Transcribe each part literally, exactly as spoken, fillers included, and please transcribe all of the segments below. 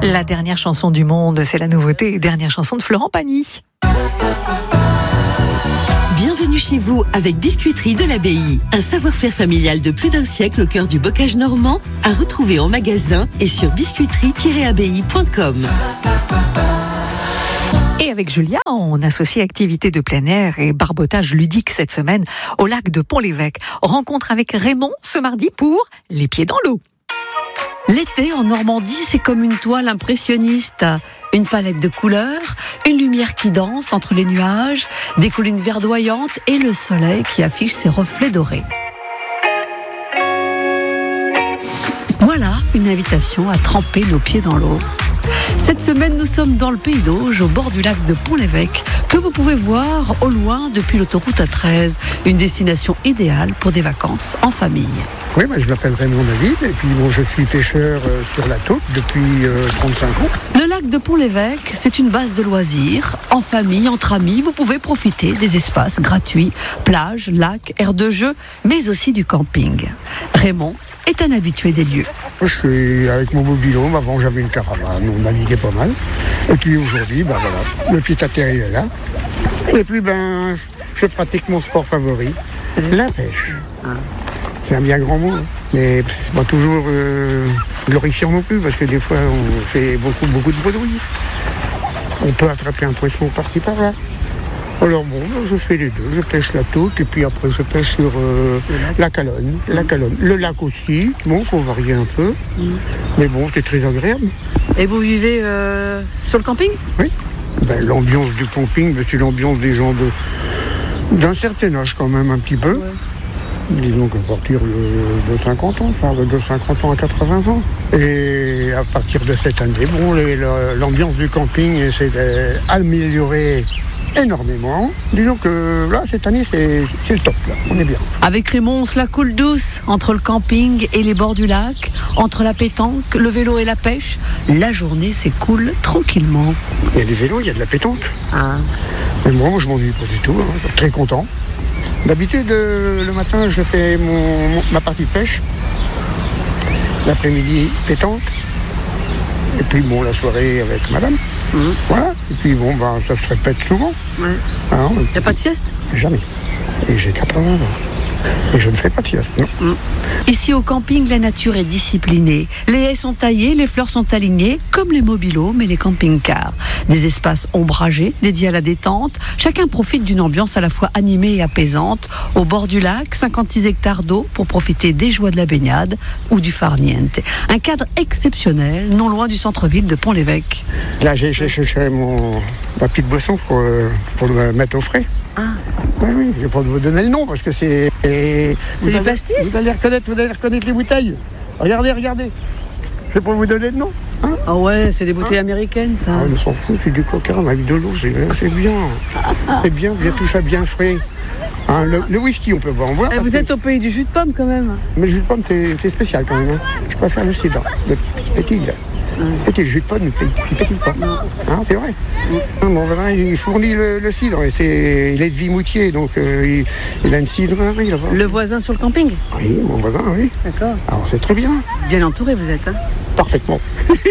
La dernière chanson du monde, c'est la nouveauté, dernière chanson de Florent Pagny. Bienvenue chez vous avec Biscuiterie de l'Abbaye. Un savoir-faire familial de plus d'un siècle au cœur du bocage normand, à retrouver en magasin et sur biscuiterie tiret abbaye point com. Et avec Julia, on associe activités de plein air et barbotage ludique cette semaine au lac de Pont-l'Évêque. Rencontre avec Raymond ce mardi pour Les Pieds dans l'eau. L'été en Normandie, c'est comme une toile impressionniste. Une palette de couleurs, une lumière qui danse entre les nuages, des collines verdoyantes et le soleil qui affiche ses reflets dorés. Voilà une invitation à tremper nos pieds dans l'eau. Cette semaine, nous sommes dans le Pays d'Auge, au bord du lac de Pont-l'Évêque, que vous pouvez voir au loin depuis l'autoroute A treize. Une destination idéale pour des vacances en famille. Oui, bah, je m'appelle Raymond David et puis bon, je suis pêcheur euh, sur la taupe depuis euh, trente-cinq ans. Le lac de Pont-l'Évêque, c'est une base de loisirs. En famille, entre amis, vous pouvez profiter des espaces gratuits, plages, lacs, aires de jeu, mais aussi du camping. Raymond est un habitué des lieux. Je suis avec mon mobil-home. Avant j'avais une caravane, on naviguait pas mal. Et puis aujourd'hui, ben voilà, le pied-à-terre est là. Et puis ben, je pratique mon sport favori, la pêche. Ah. C'est un bien grand mot, mais c'est pas toujours euh, glorifiant non plus, parce que des fois on fait beaucoup, beaucoup de bredouilles. On peut attraper un poisson par-ci par-là. Alors bon, je fais les deux, je pêche la taupe et puis après je pêche sur euh, la calonne, la calonne. Le lac aussi, bon, faut varier un peu, mmh. mais bon, c'est très agréable. Et vous vivez euh, sur le camping ? Oui, ben, l'ambiance du camping, ben, c'est l'ambiance des gens de, d'un certain âge quand même un petit peu. Ouais. Disons qu'à partir de, de cinquante ans, enfin de cinquante ans à quatre-vingts ans. Et à partir de cette année, bon, les, l'ambiance du camping s'est améliorée énormément. Disons que là, cette année, c'est, c'est le top, là. On est bien. Avec Raymond, on se la coule douce entre le camping et les bords du lac, entre la pétanque, le vélo et la pêche. La journée s'écoule tranquillement. Il y a du vélo, il y a de la pétanque. Ah. Mais moi, moi je m'ennuie pas du tout, hein. Très content. D'habitude, le matin, je fais mon, mon, ma partie de pêche. L'après-midi, pétanque. Et puis, bon, la soirée avec madame. Mmh. Voilà. Et puis, bon, ben, ça se répète souvent. Ouais. Hein, il n'y a pas de sieste ? Jamais. Et j'ai quatre-vingts ans. Et je ne fais pas de sieste, non. Mmh. Ici, au camping, la nature est disciplinée. Les haies sont taillées, les fleurs sont alignées, comme les mobil-homes et les camping-cars. Des espaces ombragés, dédiés à la détente. Chacun profite d'une ambiance à la fois animée et apaisante. Au bord du lac, cinquante-six hectares d'eau pour profiter des joies de la baignade ou du farniente. Un cadre exceptionnel, non loin du centre-ville de Pont-l'Évêque. Là, j'ai cherché mon ma petite boisson pour, pour le mettre au frais. Ah. Oui, oui, je vais pas vous donner le nom parce que c'est... C'est du pastis ? Vous allez reconnaître, vous allez reconnaître les bouteilles. Regardez, regardez. Je vais pas vous donner le nom. Hein, ah ouais, c'est des bouteilles hein américaines, ça. Ah, on s'en fout, c'est du coca avec de l'eau, c'est, c'est bien. C'est bien, bien, tout ça bien frais. Hein, le, le whisky, on peut pas en boire. Et vous êtes que... au pays du jus de pomme, quand même. Mais le jus de pomme, c'est, c'est spécial, quand même. Hein. Je préfère le cidre, le petit, là. C'était le jus de pomme, il ne pétille pas. Hein, c'est vrai. Mm. Mon voisin, il fournit le, le cidre. Et c'est, il est de Vimoutier, donc euh, il, il a une cidrerie là-bas. Le voisin sur le camping ? Oui, mon voisin, oui. D'accord. Alors c'est très bien. Bien entouré, vous êtes, hein ? Parfaitement.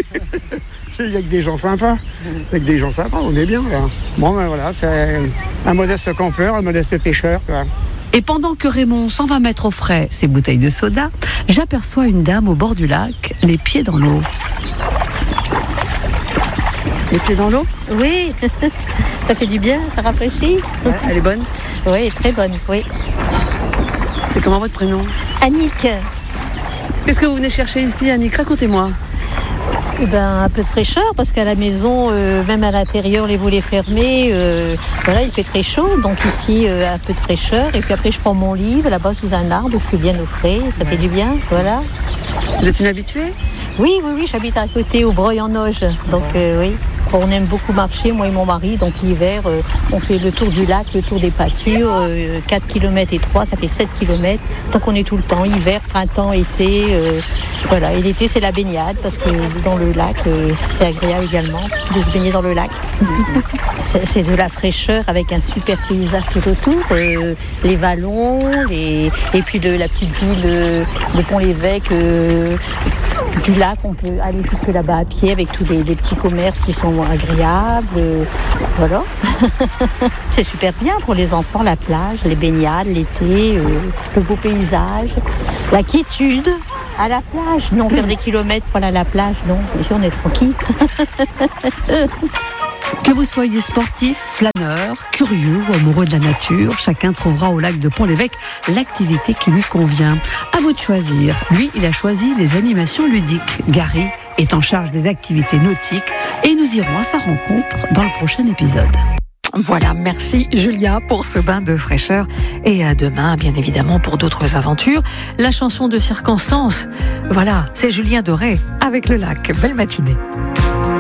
Il y a que des gens sympas. Avec des gens sympas, on est bien là. Bon, ben voilà, c'est un modeste campeur, un modeste pêcheur. Là. Et pendant que Raymond s'en va mettre au frais ses bouteilles de soda, j'aperçois une dame au bord du lac, les pieds dans l'eau. Les pieds dans l'eau ? Oui, ça fait du bien, ça rafraîchit. Ouais, elle est bonne ? Oui, très bonne, oui. C'est comment votre prénom ? Annick. Qu'est-ce que vous venez chercher ici, Annick ? Racontez-moi. Eh ben, un peu de fraîcheur, parce qu'à la maison, euh, même à l'intérieur, les volets fermés, euh, voilà, il fait très chaud. Donc ici, euh, un peu de fraîcheur. Et puis après, je prends mon livre, là-bas, sous un arbre, je suis bien au frais, ça ouais. fait du bien, voilà. Vous êtes une habituée ? Oui, oui, oui, j'habite à côté, au Breuil-en-Auge. Donc, euh, oui. On aime beaucoup marcher, moi et mon mari. Donc l'hiver, euh, on fait le tour du lac, le tour des pâtures, euh, quatre kilomètres et trois, ça fait sept kilomètres. Donc on est tout le temps, hiver, printemps, été. Euh, voilà. Et l'été, c'est la baignade, parce que dans le lac, euh, c'est agréable également de se baigner dans le lac. c'est, c'est de la fraîcheur avec un super paysage tout autour. Euh, les vallons, les... et puis de, la petite ville de Pont-l'Évêque. Euh, du lac, on peut aller jusque là-bas à pied avec tous les, les petits commerces qui sont agréables. Euh, voilà. C'est super bien pour les enfants, la plage, les baignades, l'été, euh, le beau paysage, la quiétude. À la plage, non, faire des kilomètres pour aller à la plage, non, ici on est tranquille. Que vous soyez sportif, flâneur, curieux ou amoureux de la nature, chacun trouvera au lac de Pont-l'Évêque l'activité qui lui convient. À vous de choisir. Lui, il a choisi les animations ludiques. Gary est en charge des activités nautiques et nous irons à sa rencontre dans le prochain épisode. Voilà, merci Julia pour ce bain de fraîcheur et à demain bien évidemment pour d'autres aventures. La chanson de circonstance, voilà, c'est Julien Doré avec le lac. Belle matinée.